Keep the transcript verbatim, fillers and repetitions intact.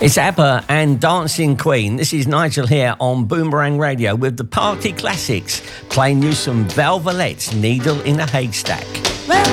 It's ABBA and Dancing Queen. This is Nigel here on Boomerang Radio with the Party Classics, playing you some Valvolette's Needle in a Haystack. Well,